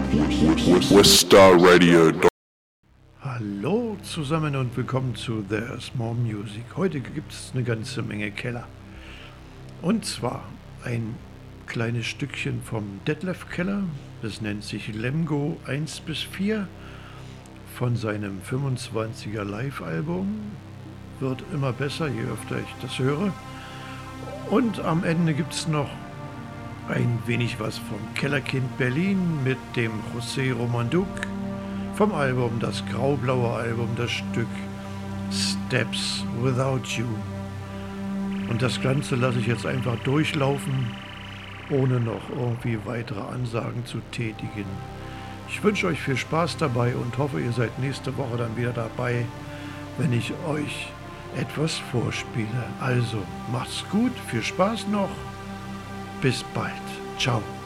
Weststar Radio. Hallo zusammen und willkommen zu There's More Music. Heute gibt es eine ganze Menge Keller. Und zwar ein kleines Stückchen vom Detlef Keller. Das nennt sich Lemgo 1 bis 4 von seinem 25er Live-Album. Wird immer besser, je öfter ich das höre. Und am Ende gibt es noch ein wenig was vom Kellerkind Berlin mit dem José Romanduc vom Album, das graublaue Album, das Stück Steps Without You. Und das Ganze lasse ich jetzt einfach durchlaufen, ohne noch irgendwie weitere Ansagen zu tätigen. Ich wünsche euch viel Spaß dabei und hoffe, ihr seid nächste Woche dann wieder dabei, wenn ich euch etwas vorspiele. Also, macht's gut, viel Spaß noch. Bis bald. Ciao.